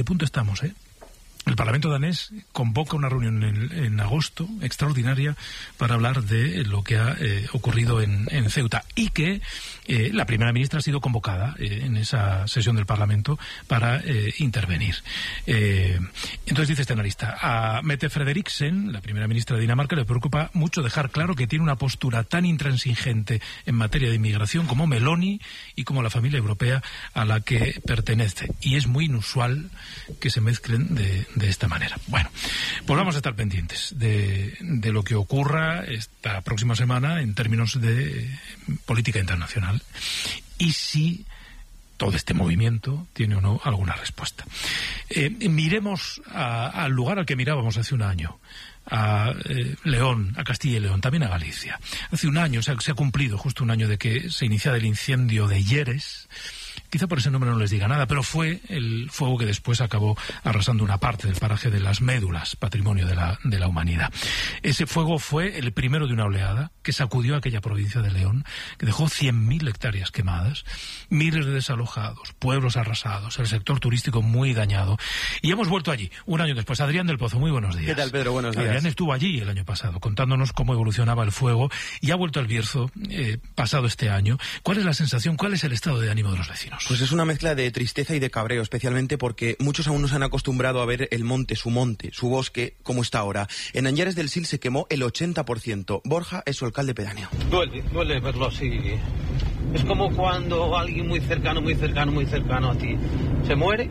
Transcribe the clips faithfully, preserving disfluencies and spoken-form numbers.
qué punto estamos, ¿eh? El Parlamento danés convoca una reunión en, en agosto, extraordinaria, para hablar de lo que ha eh, ocurrido en, en Ceuta, y que eh, la primera ministra ha sido convocada eh, en esa sesión del Parlamento para eh, intervenir. Eh, entonces dice este analista, a Mette Frederiksen, la primera ministra de Dinamarca, le preocupa mucho dejar claro que tiene una postura tan intransigente en materia de inmigración como Meloni y como la familia europea a la que pertenece. Y es muy inusual que se mezclen de de esta manera. Bueno, pues vamos a estar pendientes de, de lo que ocurra esta próxima semana en términos de eh, política internacional y si todo este movimiento tiene o no alguna respuesta. Eh, miremos a, al lugar al que mirábamos hace un año, a eh, León, a Castilla y León, también a Galicia. Hace un año, se ha, se ha cumplido justo un año de que se iniciara el incendio de Lleres. Quizá por ese nombre no les diga nada, pero fue el fuego que después acabó arrasando una parte del paraje de Las Médulas, patrimonio de la, de la humanidad. Ese fuego fue el primero de una oleada que sacudió a aquella provincia de León, que dejó cien mil hectáreas quemadas, miles de desalojados, pueblos arrasados, el sector turístico muy dañado. Y hemos vuelto allí, un año después. Adrián del Pozo, muy buenos días. ¿Qué tal, Pedro? Buenos días. Adrián estuvo allí el año pasado, contándonos cómo evolucionaba el fuego, y ha vuelto al Bierzo eh, pasado este año. ¿Cuál es la sensación, cuál es el estado de ánimo de los vecinos? Pues es una mezcla de tristeza y de cabreo, especialmente porque muchos aún no se han acostumbrado a ver el monte, su monte, su bosque, como está ahora. En Anllares del Sil se quemó el ochenta por ciento. Borja es su alcalde pedáneo. Duele, duele verlo así. Es como cuando alguien muy cercano, muy cercano, muy cercano a ti se muere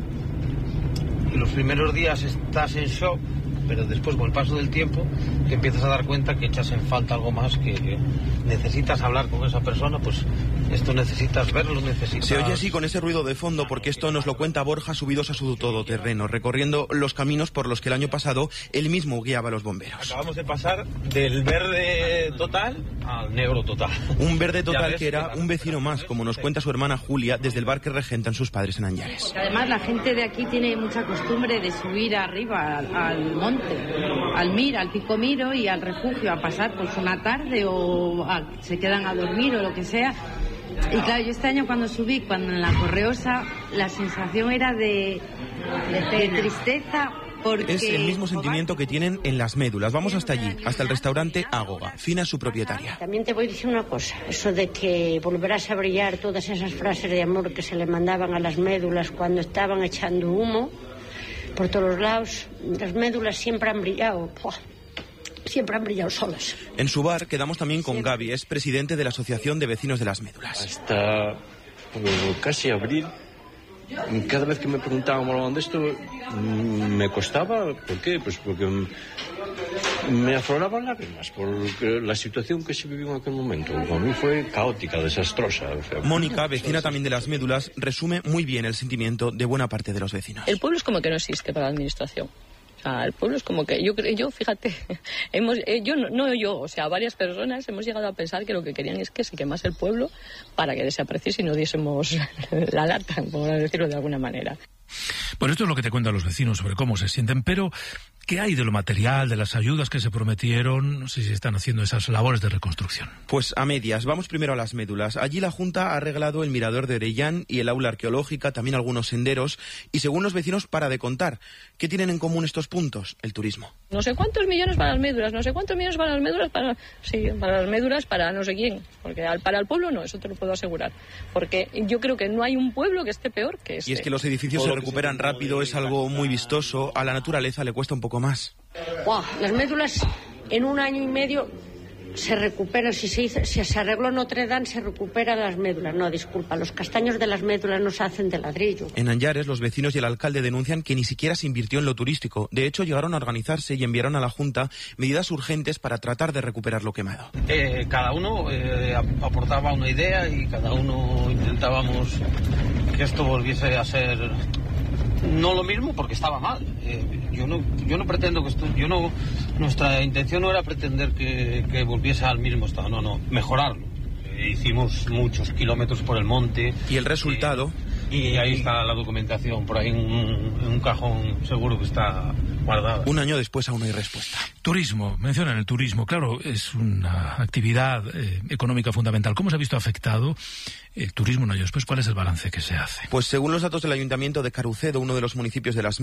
y los primeros días estás en shock, pero después con el paso del tiempo que empiezas a dar cuenta que echas en falta algo más, que necesitas hablar con esa persona, pues esto necesitas verlo, necesitas... Se oye así con ese ruido de fondo porque esto nos lo cuenta Borja subidos a su todoterreno, recorriendo los caminos por los que el año pasado él mismo guiaba a los bomberos. Acabamos de pasar del verde total al negro total. Un verde total que era un vecino más, como nos cuenta su hermana Julia, desde el bar que regentan sus padres en Anllares. Además la gente de aquí tiene mucha costumbre de subir arriba al, al monte, al Mir, al Pico Miro y al refugio, a pasar pues una tarde o a, se quedan a dormir o lo que sea. Y claro, yo este año cuando subí, cuando en la Correosa, la sensación era de, de, de tristeza. Porque... Es el mismo sentimiento que tienen en Las Médulas. Vamos hasta allí, hasta el restaurante Ágoga. Fina es su propietaria. También te voy a decir una cosa, eso de que volverás a brillar, todas esas frases de amor que se le mandaban a las médulas cuando estaban echando humo por todos los lados, las médulas siempre han brillado. ¡Puah! Siempre han brillado solas. En su bar quedamos también con Gaby, es presidente de la Asociación de Vecinos de Las Médulas. Hasta pues, casi abril, cada vez que me preguntaban de esto, me costaba. ¿Por qué? Pues porque me afloraban lágrimas, porque la situación que se vivió en aquel momento para mí fue caótica, desastrosa. O sea, Mónica, vecina también de Las Médulas, resume muy bien el sentimiento de buena parte de los vecinos. El pueblo es como que no existe para la administración. El pueblo es como que yo yo fíjate hemos eh, yo no, no yo o sea varias personas hemos llegado a pensar que lo que querían es que se quemase el pueblo para que desapareciese y no diésemos la lata, por decirlo de alguna manera. Pues esto es lo que te cuentan los vecinos sobre cómo se sienten, pero ¿qué hay de lo material, de las ayudas que se prometieron? No sé si están haciendo esas labores de reconstrucción. Pues a medias. Vamos primero a Las Médulas. Allí la Junta ha arreglado el mirador de Orellán y el aula arqueológica, también algunos senderos, y según los vecinos, para de contar. ¿Qué tienen en común estos puntos? El turismo. No sé cuántos millones para las médulas, no sé cuántos millones para las médulas, para sí, para las médulas, para no sé quién, porque al, para el pueblo no, eso te lo puedo asegurar, porque yo creo que no hay un pueblo que esté peor que este. Y es que los edificios se recuperan rápido, es algo muy vistoso, a la naturaleza le cuesta un poco más. Wow, las médulas en un año y medio se recuperan, si se, hizo, si se arregló Notre Dame se recuperan las médulas, no, disculpa, los castaños de las médulas no se hacen de ladrillo. En Anllares los vecinos y el alcalde denuncian que ni siquiera se invirtió en lo turístico, de hecho llegaron a organizarse y enviaron a la Junta medidas urgentes para tratar de recuperar lo quemado. Eh, cada uno eh, aportaba una idea y cada uno intentábamos que esto volviese a ser... No lo mismo porque estaba mal. Eh, yo no, yo no pretendo que esto, yo no, nuestra intención no era pretender que, que volviese al mismo estado, no, no, mejorarlo. Eh, hicimos muchos kilómetros por el monte. Y el resultado. Eh, y ahí está la documentación, por ahí en un, en un cajón seguro que está guardada. Un año después aún no hay respuesta. Turismo, mencionan el turismo, claro, es una actividad eh, económica fundamental. ¿Cómo se ha visto afectado el turismo un año después? ¿Cuál es el balance que se hace? Pues según los datos del Ayuntamiento de Carucedo, uno de los municipios de Las